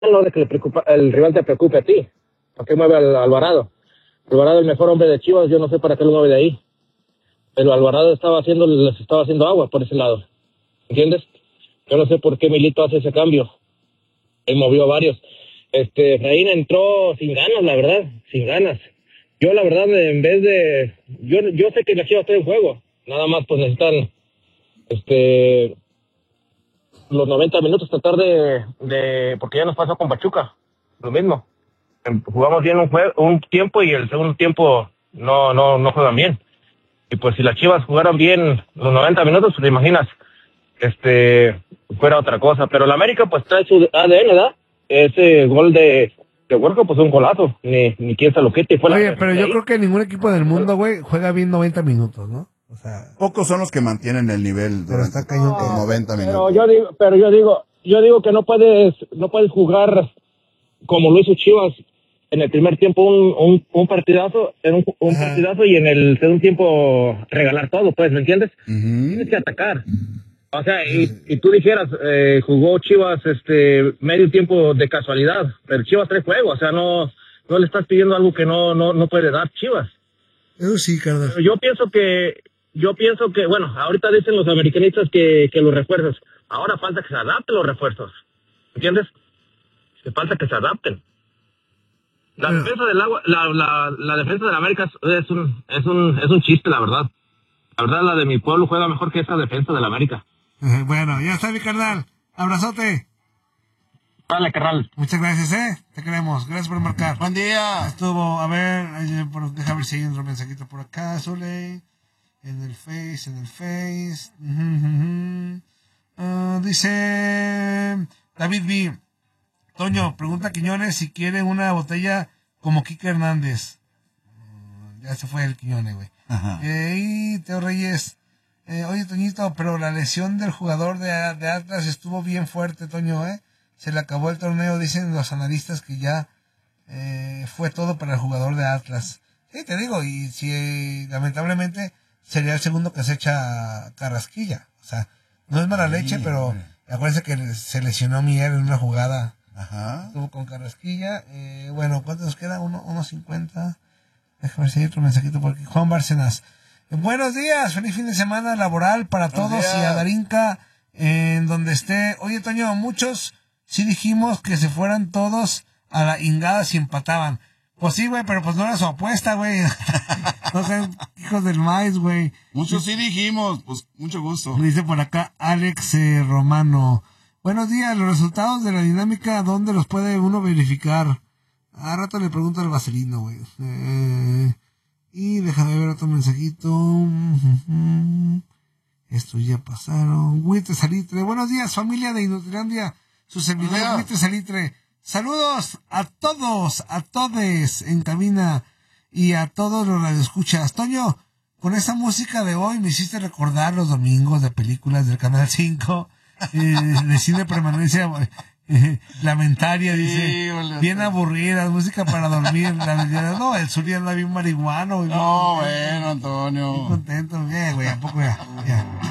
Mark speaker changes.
Speaker 1: no de que el rival te preocupe a ti. ¿Para qué mueve al Alvarado? Alvarado es el mejor hombre de Chivas, yo no sé para qué lo mueve de ahí. Pero Alvarado les estaba haciendo agua por ese lado. ¿Entiendes? Yo no sé por qué Milito hace ese cambio. Él movió a varios. Efraín entró sin ganas, la verdad, sin ganas. Yo, la verdad, en vez de... Yo sé que la Chivas está en juego. Nada más, pues, necesitan los 90 minutos tratar de... Porque ya nos pasó con Pachuca. Lo mismo. Jugamos bien un tiempo y el segundo tiempo no juegan bien. Y pues si las Chivas jugaran bien los 90 minutos, pues te imaginas, fuera otra cosa. Pero el América pues trae su ADN, ¿verdad? Ese gol de Huerco, pues un golazo. Ni quién se lo quite.
Speaker 2: Oye, pero yo creo que ningún equipo del mundo, güey, juega bien 90 minutos, ¿no? O sea,
Speaker 3: pocos son los que mantienen el nivel durante los 90 minutos.
Speaker 1: Yo digo que no puedes jugar como lo hizo Chivas en el primer tiempo un partidazo, un partidazo y en el segundo tiempo regalar todo, pues, ¿me entiendes? Tienes que atacar. O sea, y tú dijeras, jugó Chivas medio tiempo de casualidad, pero Chivas trae juego, o sea, no le estás pidiendo algo que no puede dar Chivas.
Speaker 2: Eso sí, Carlos.
Speaker 1: Yo pienso que, bueno, ahorita dicen los americanistas que los refuerzos, ahora falta que se adapten los refuerzos, ¿entiendes? Falta que se adapten. La defensa del agua, la defensa de la América es un chiste, la verdad. La verdad, la de mi pueblo juega mejor que esa defensa de la América.
Speaker 2: Bueno, ya está, mi carnal. Abrazote.
Speaker 1: Dale, carnal.
Speaker 2: Muchas gracias, te queremos. Gracias por marcar.
Speaker 3: Buen día.
Speaker 2: Estuvo, a ver, déjame ver si hay otro mensajito por acá, Sole. En el Face. Dice David B. Toño, pregunta a Quiñones si quiere una botella como Kike Hernández. Ya se fue el Quiñones, güey. Y Teo Reyes. Oye, Toñito, pero la lesión del jugador de Atlas estuvo bien fuerte, Toño, Se le acabó el torneo, dicen los analistas que ya fue todo para el jugador de Atlas. Sí, te digo, y si lamentablemente sería el segundo que se echa Carrasquilla. O sea, no es mala leche, pero acuérdense que se lesionó Mier en una jugada. Estuvo con Carrasquilla. Bueno, ¿cuánto nos queda? 1:50. Déjame ver si hay otro mensajito por aquí. Juan Bárcenas. Buenos días, feliz fin de semana laboral para todos y a Darinka en donde esté. Oye, Toño, muchos sí dijimos que se fueran todos a la ingada si empataban. Pues sí, güey, pero pues no era su apuesta, güey. No sean hijos del maíz, güey.
Speaker 3: Muchos sí dijimos, pues mucho gusto.
Speaker 2: Dice por acá Alex Romano. Buenos días, los resultados de la dinámica, ¿dónde los puede uno verificar? A rato le pregunto al Vaselino, güey. Y déjame ver otro mensajito. Esto ya pasaron. Huite Salitre. Buenos días, familia de Inutilandia. Su servidor Huite Salitre. Saludos a todos, a todes en cabina y a todos los radioescuchas. Toño, con esa música de hoy me hiciste recordar los domingos de películas del Canal 5, de cine permanencia lamentaria, dice, bien aburrida, música para dormir. No, el Zulia anda bien marihuano.
Speaker 3: No, bueno, Antonio.
Speaker 2: Muy contento, güey, ¿a poco ya?